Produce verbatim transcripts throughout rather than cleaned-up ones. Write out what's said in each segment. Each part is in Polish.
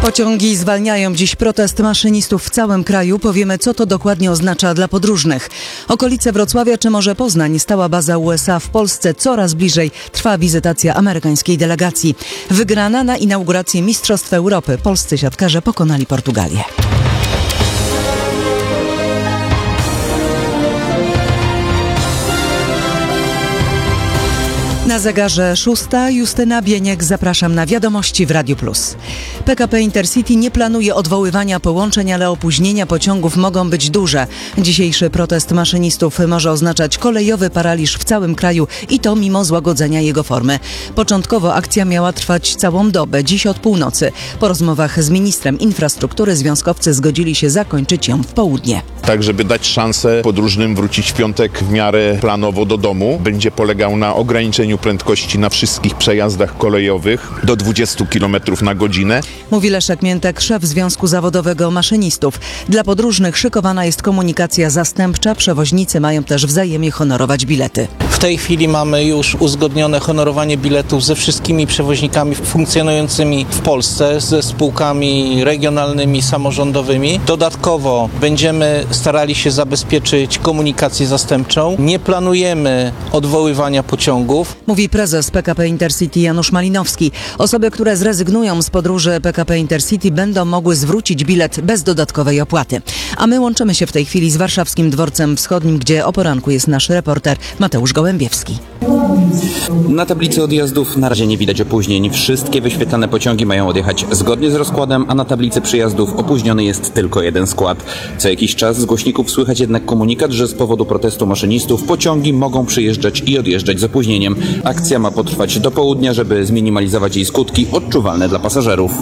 Pociągi zwalniają dziś protest maszynistów w całym kraju. Powiemy, co to dokładnie oznacza dla podróżnych. Okolice Wrocławia czy może Poznań, stała baza U S A w Polsce. Coraz bliżej trwa wizytacja amerykańskiej delegacji. Wygrana na inaugurację Mistrzostw Europy. Polscy siatkarze pokonali Portugalię. Na zegarze szósta. Justyna Bieniek, zapraszam na wiadomości w Radiu Plus. P K P Intercity nie planuje odwoływania połączeń, ale opóźnienia pociągów mogą być duże. Dzisiejszy protest maszynistów może oznaczać kolejowy paraliż w całym kraju i to mimo złagodzenia jego formy. Początkowo akcja miała trwać całą dobę, dziś od północy. Po rozmowach z ministrem infrastruktury związkowcy zgodzili się zakończyć ją w południe. Tak, żeby dać szansę podróżnym wrócić w piątek w miarę planowo do domu, będzie polegał na ograniczeniu prędkości na wszystkich przejazdach kolejowych do dwudziestu kilometrów na godzinę. Mówi Leszek Miętek, szef Związku Zawodowego Maszynistów. Dla podróżnych szykowana jest komunikacja zastępcza. Przewoźnicy mają też wzajemnie honorować bilety. W tej chwili mamy już uzgodnione honorowanie biletów ze wszystkimi przewoźnikami funkcjonującymi w Polsce, ze spółkami regionalnymi, samorządowymi. Dodatkowo będziemy starali się zabezpieczyć komunikację zastępczą. Nie planujemy odwoływania pociągów. Mówi prezes P K P Intercity Janusz Malinowski. Osoby, które zrezygnują z podróży P K P Intercity, będą mogły zwrócić bilet bez dodatkowej opłaty. A my łączymy się w tej chwili z warszawskim Dworcem Wschodnim, gdzie o poranku jest nasz reporter Mateusz Gołębiewski. Na tablicy odjazdów na razie nie widać opóźnień. Wszystkie wyświetlane pociągi mają odjechać zgodnie z rozkładem, a na tablicy przyjazdów opóźniony jest tylko jeden skład. Co jakiś czas z głośników słychać jednak komunikat, że z powodu protestu maszynistów pociągi mogą przyjeżdżać i odjeżdżać z opóźnieniem. Akcja ma potrwać do południa, żeby zminimalizować jej skutki odczuwalne dla pasażerów.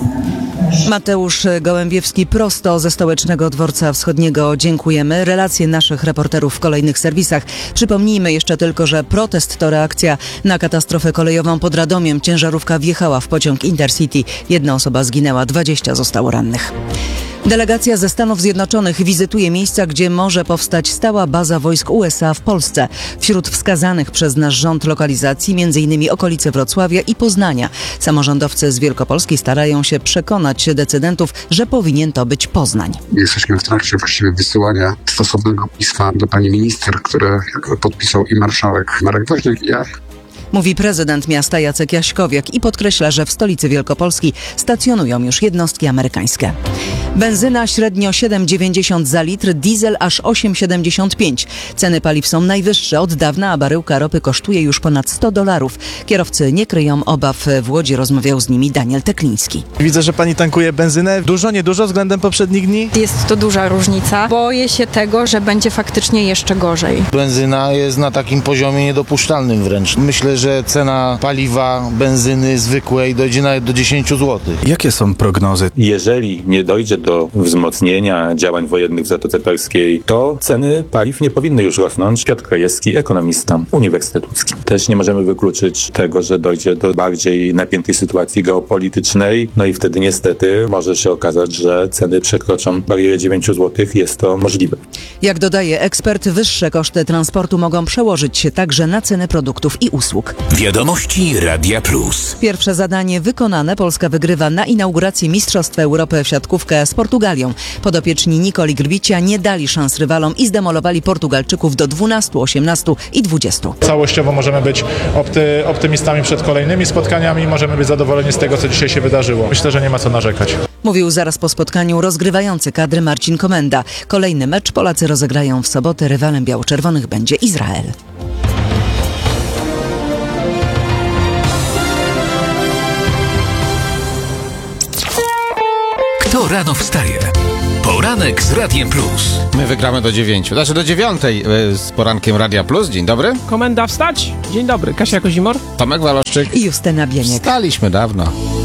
Mateusz Gołębiewski prosto ze Stołecznego Dworca Wschodniego. Dziękujemy. Relacje naszych reporterów w kolejnych serwisach. Przypomnijmy jeszcze tylko, że protest to reakcja na katastrofę kolejową pod Radomiem. Ciężarówka wjechała w pociąg Intercity. Jedna osoba zginęła, dwadzieścia zostało rannych. Delegacja ze Stanów Zjednoczonych wizytuje miejsca, gdzie może powstać stała baza wojsk U S A w Polsce. Wśród wskazanych przez nasz rząd lokalizacji m.in. okolice Wrocławia i Poznania. Samorządowcy z Wielkopolski starają się przekonać decydentów, że powinien to być Poznań. Jesteśmy w trakcie właściwie wysyłania stosownego pisma do pani minister, które podpisał i marszałek Marek Woźniak, i ja. Mówi prezydent miasta Jacek Jaśkowiak i podkreśla, że w stolicy Wielkopolski stacjonują już jednostki amerykańskie. Benzyna średnio siedem dziewięćdziesiąt za litr, diesel aż osiem siedemdziesiąt pięć. Ceny paliw są najwyższe od dawna, a baryłka ropy kosztuje już ponad sto dolarów. Kierowcy nie kryją obaw. W Łodzi rozmawiał z nimi Daniel Tekliński. Widzę, że pani tankuje benzynę. Dużo, niedużo względem poprzednich dni? Jest to duża różnica. Boję się tego, że będzie faktycznie jeszcze gorzej. Benzyna jest na takim poziomie niedopuszczalnym wręcz. Myślę, że cena paliwa, benzyny zwykłej dojdzie nawet do dziesięć złotych. Jakie są prognozy? Jeżeli nie dojdzie do wzmocnienia działań wojennych w Zatoce Perskiej, to ceny paliw nie powinny już rosnąć. Piotr Krajewski, ekonomista, Uniwersytet Łódzki. Też nie możemy wykluczyć tego, że dojdzie do bardziej napiętej sytuacji geopolitycznej, no i wtedy niestety może się okazać, że ceny przekroczą barierę dziewięć złotych. Jest to możliwe. Jak dodaje ekspert, wyższe koszty transportu mogą przełożyć się także na ceny produktów i usług. Wiadomości Radia Plus. Pierwsze zadanie wykonane. Polska wygrywa na inauguracji Mistrzostw Europy w siatkówkę z Portugalią. Podopieczni Nikoli Grbicia nie dali szans rywalom i zdemolowali Portugalczyków do dwunastu, osiemnastu i dwudziestu. Całościowo możemy być opty, optymistami przed kolejnymi spotkaniami. Możemy być zadowoleni z tego, co dzisiaj się wydarzyło. Myślę, że nie ma co narzekać. Mówił zaraz po spotkaniu rozgrywający kadry Marcin Komenda. Kolejny mecz Polacy rozegrają w sobotę. Rywalem biało-czerwonych będzie Izrael. Kto rano wstaje? Poranek z Radiem Plus. My wygramy do dziewięciu, znaczy do dziewiątej z porankiem Radia Plus. Dzień dobry. Komenda wstać. Dzień dobry. Kasia Kozimor. Tomek Waloszczyk. I Justyna Bieniek. Wstaliśmy dawno.